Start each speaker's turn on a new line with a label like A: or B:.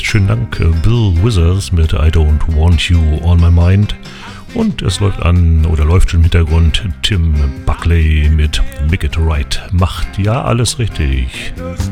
A: schönen Dank Bill Withers mit I Don't Want You On My Mind. Und es läuft läuft schon im Hintergrund Tim Buckley mit Make It Right. Macht ja alles richtig.